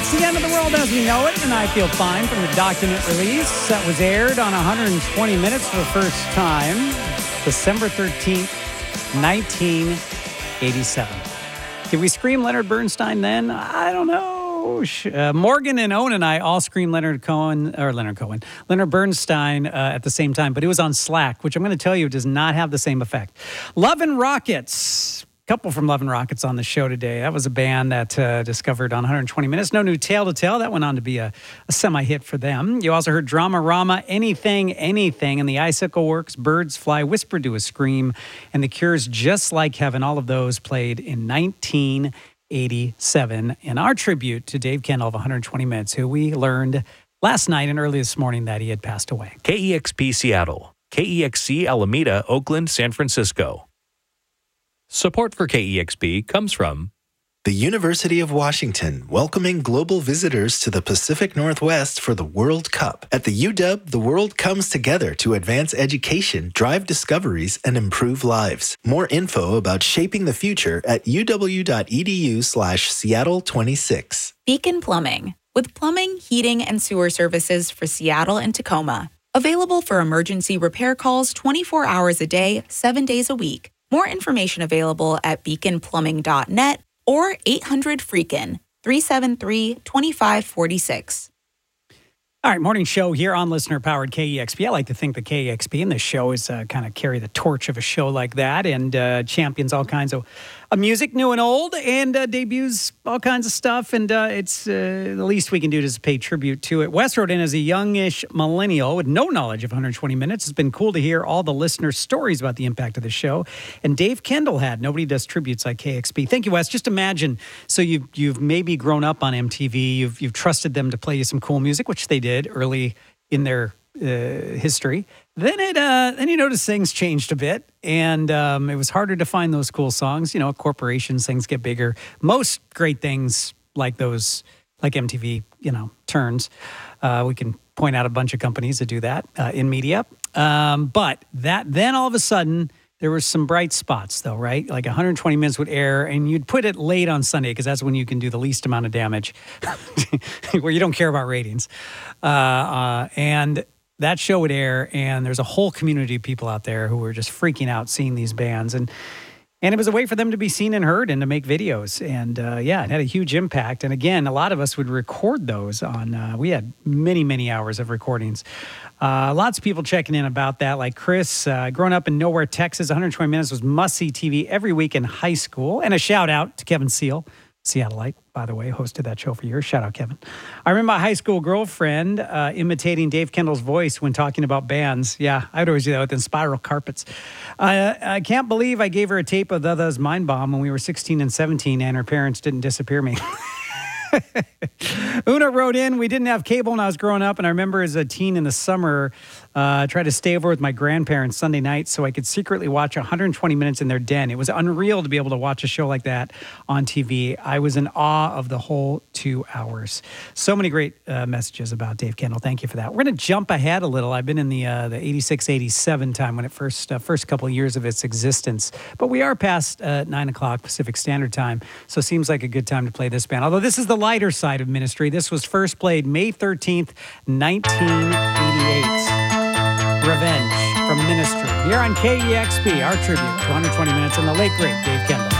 It's the end of the world as we know it, and I feel fine from the document release that was aired on 120 Minutes for the first time, December 13th, 1987. Did we scream Leonard Bernstein then? I don't know. Morgan and Owen and I all screamed Leonard Bernstein at the same time, but it was on Slack, which I'm going to tell you does not have the same effect. Love and Rockets. Couple from Love and Rockets on the show today. That was a band that discovered on 120 Minutes. No New Tale to Tell. That went on to be a semi-hit for them. You also heard Dramarama, Anything, and the Icicle Works, Birds Fly, Whisper to a Scream, and The Cure's Just Like Heaven. All of those played in 1987. And our tribute to Dave Kendall of 120 Minutes, who we learned last night and early this morning that he had passed away. KEXP Seattle, KEXC Alameda, Oakland, San Francisco. Support for KEXP comes from the University of Washington, welcoming global visitors to the Pacific Northwest for the World Cup. At the UW, the world comes together to advance education, drive discoveries, and improve lives. More info about shaping the future at uw.edu/Seattle26. Beacon Plumbing, with plumbing, heating, and sewer services for Seattle and Tacoma. Available for emergency repair calls 24 hours a day, 7 days a week. More information available at beaconplumbing.net or 800-FREAKIN, 373-2546. All right, morning show here on listener-powered KEXP. I like to think the KEXP and this show is kind of carry the torch of a show like that and champions all kinds of music, new and old, and debuts all kinds of stuff. And it's the least we can do is pay tribute to it. Wes wrote in as a youngish millennial with no knowledge of 120 Minutes. It's been cool to hear all the listener stories about the impact of the show. And Dave Kendall had. Nobody does tributes like KEXP. Thank you, Wes. Just imagine, so you've maybe grown up on MTV. You've trusted them to play you some cool music, which they did early in their history. Then you notice things changed a bit, and it was harder to find those cool songs. You know, corporations, things get bigger. Most great things like those, like MTV, turns. We can point out a bunch of companies that do that in media. But then all of a sudden, there were some bright spots, though, right? Like 120 Minutes would air, and you'd put it late on Sunday because that's when you can do the least amount of damage, where you don't care about ratings. And that show would air, and there's a whole community of people out there who were just freaking out seeing these bands. And it was a way for them to be seen and heard and to make videos. And, it had a huge impact. And, again, a lot of us would record those on we had many, many hours of recordings. Lots of people checking in about that, like Chris, growing up in Nowhere, Texas. 120 Minutes was must-see TV every week in high school. And a shout-out to Kevin Seal, Seattleite, by the way, hosted that show for years. Shout out, Kevin. I remember my high school girlfriend imitating Dave Kendall's voice when talking about bands. Yeah, I would always do that with Spiral Carpets. I can't believe I gave her a tape of The Others Mind Bomb when we were 16 and 17 and her parents didn't disappear me. Una wrote in, we didn't have cable when I was growing up, and I remember as a teen in the summer, tried to stay over with my grandparents Sunday night so I could secretly watch 120 Minutes in their den. It was unreal to be able to watch a show like that on TV. I was in awe of the whole 2 hours. So many great messages about Dave Kendall. Thank you for that. We're going to jump ahead a little. I've been in the 86-87 time when it first couple of years of its existence. But we are past 9 o'clock Pacific Standard Time, so it seems like a good time to play this band. Although this is the lighter side of Ministry. This was first played May 13th, 1988. Revenge from Ministry. Here on KEXP, our tribute to 120 Minutes and the late, great Dave Kendall.